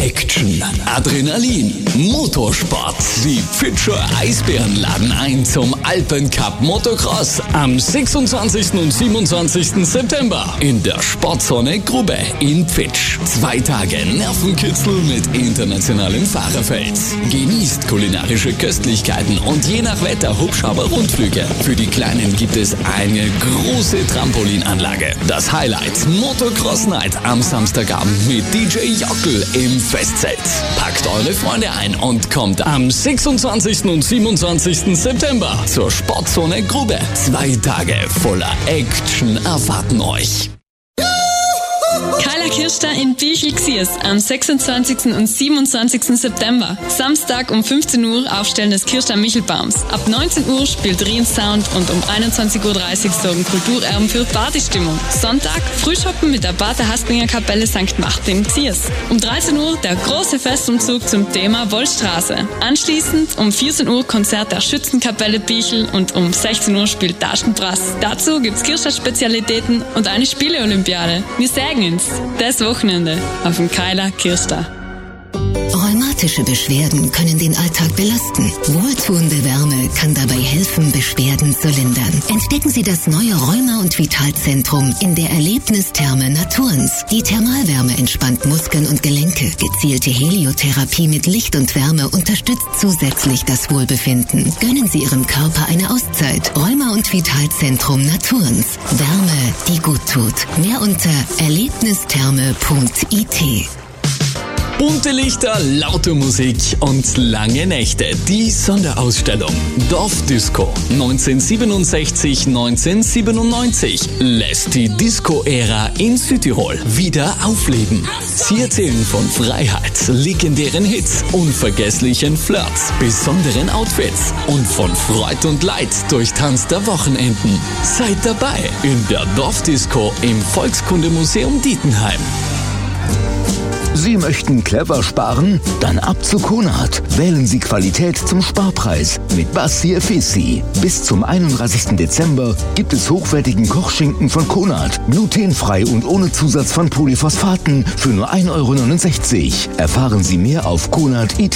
Action, Adrenalin, Motorsport. Die Pfitscher Eisbären laden ein zum Alpencup Motocross am 26. und 27. September in der Sportzone Grube in Pfitsch. 2 Tage Nervenkitzel mit internationalem Fahrerfeld. Genießt kulinarische Köstlichkeiten und je nach Wetter Hubschrauber-Rundflüge. Für die Kleinen gibt es eine große Trampolinanlage. Das Highlight Motocross Night am Samstagabend mit DJ Jockel im Festzelt. Packt eure Freunde ein und kommt am 26. und 27. September zur Sportzone Grube. 2 Tage voller Action erwarten euch. Kyla Kirster in Bichl-Xiers am 26. und 27. September. Samstag um 15 Uhr Aufstellen des Kirster Michelbaums. Ab 19 Uhr spielt Rien Sound und um 21.30 Uhr sorgen Kulturerben für Partystimmung. Sonntag Frühschoppen mit der Pater Haslinger Kapelle St. Martin Xiers. Um 13 Uhr der große Festumzug zum Thema Wollstraße. Anschließend um 14 Uhr Konzert der Schützenkapelle Bichl und um 16 Uhr spielt Taschenbrass. Dazu gibt's Kirster Spezialitäten und eine Spiele-Olympiade. Wir sägen ins das Wochenende auf dem Kyla Kirster. Rheumatische Beschwerden können den Alltag belasten. Wohltuende Wärme kann dabei helfen, Beschwerden zu lindern. Entdecken Sie das neue Rheuma- und Vitalzentrum in der Erlebnistherme Naturens. Die Thermalwärme entspannt Muskeln und Gelenke. Gezielte Heliotherapie mit Licht und Wärme unterstützt zusätzlich das Wohlbefinden. Gönnen Sie Ihrem Körper eine Auszeit. Rheuma- und Vitalzentrum Naturens. Wärme, die gut tut. Mehr unter erlebnistherme.it. Bunte Lichter, laute Musik und lange Nächte. Die Sonderausstellung Dorfdisco 1967-1997 lässt die Disco-Ära in Südtirol wieder aufleben. Sie erzählen von Freiheit, legendären Hits, unvergesslichen Flirts, besonderen Outfits und von Freud und Leid durch Tanz der Wochenenden. Seid dabei in der Dorfdisco im Volkskundemuseum Dietenheim. Sie möchten clever sparen? Dann ab zu Konrad. Wählen Sie Qualität zum Sparpreis mit Bassi Effisi. Bis zum 31. Dezember gibt es hochwertigen Kochschinken von Konrad. Glutenfrei und ohne Zusatz von Polyphosphaten für nur 1,69 €. Erfahren Sie mehr auf konrad.it.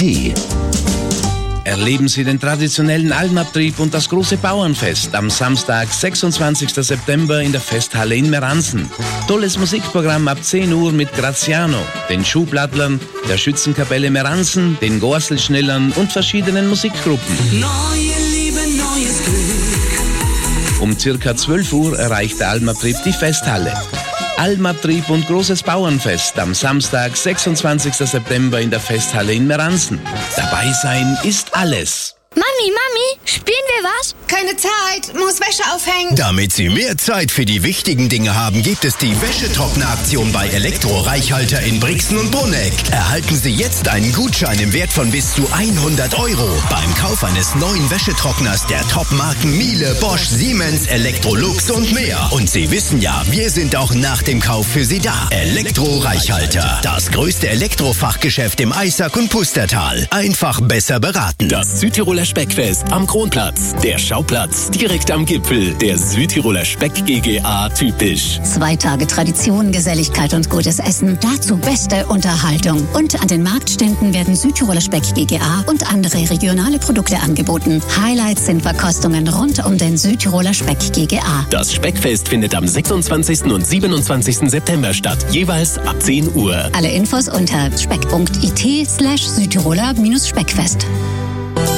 Erleben Sie den traditionellen Almabtrieb und das große Bauernfest am Samstag, 26. September in der Festhalle in Meransen. Tolles Musikprogramm ab 10 Uhr mit Graziano, den Schuhblattlern, der Schützenkapelle Meransen, den Gorselschnellern und verschiedenen Musikgruppen. Neue Liebe, neues Glück. Um circa 12 Uhr erreicht der Almabtrieb die Festhalle. Almabtrieb und großes Bauernfest am Samstag, 26. September in der Festhalle in Meransen. Dabei sein ist alles. Mami, spielen wir was? Keine Zeit, muss Wäsche aufhängen. Damit Sie mehr Zeit für die wichtigen Dinge haben, gibt es die Wäschetrockner-Aktion bei Elektro-Reichhalter in Brixen und Bruneck. Erhalten Sie jetzt einen Gutschein im Wert von bis zu 100 € beim Kauf eines neuen Wäschetrockners der Top-Marken Miele, Bosch, Siemens, Electrolux und mehr. Und Sie wissen ja, wir sind auch nach dem Kauf für Sie da. Elektro-Reichhalter, das größte Elektrofachgeschäft im Eisack und Pustertal. Einfach besser beraten. Das Südtiroler Speckfest am Kronplatz. Der Schauplatz direkt am Gipfel. Der Südtiroler Speck GGA typisch. 2 Tage Tradition, Geselligkeit und gutes Essen. Dazu beste Unterhaltung. Und an den Marktständen werden Südtiroler Speck GGA und andere regionale Produkte angeboten. Highlights sind Verkostungen rund um den Südtiroler Speck GGA. Das Speckfest findet am 26. und 27. September statt. Jeweils ab 10 Uhr. Alle Infos unter speck.it/Südtiroler-Speckfest.